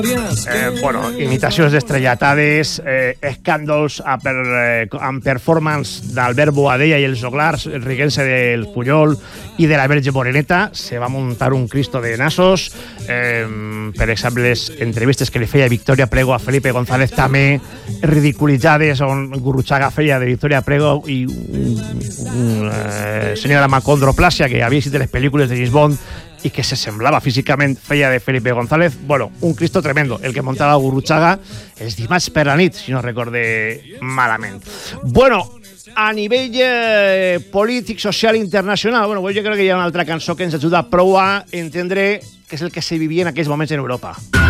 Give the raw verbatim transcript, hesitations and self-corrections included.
Eh, bueno, imitacions estrellatades, eh, escàndols a per, eh, amb performance d'Albert Boadella i els joglars, el riguense del Puyol i de la Verge Moreneta. Se va muntar un Cristo de nassos. Eh, per exemple, les entrevistes que li feia Victoria Prego a Felipe González també ridiculitzades, on Gurruchaga feia de Victoria Prego i un, un, eh, senyora Macondroplàsia que havia vist les pel·lícules de James Bond i que se semblava físicament feia de Felipe González. Bueno, un Cristo tremendo, el que muntava Gurruchaga els dimarts per la nit, si no recorde malament. Bueno, a nivell eh, polític, social, internacional, bueno, jo crec que hi ha una altra cançó que ens ajuda prou a entendre què és el que se vivia en aquells moments en Europa.